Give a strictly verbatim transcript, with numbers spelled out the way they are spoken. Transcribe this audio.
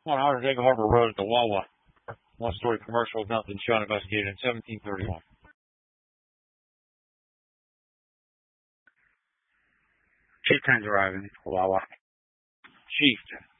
one hundred Egg Harbor Road at the Wawa. One-story commercial has not been shown investigated in seventeen thirty-one. Chief ten's arriving. Wawa. Chief.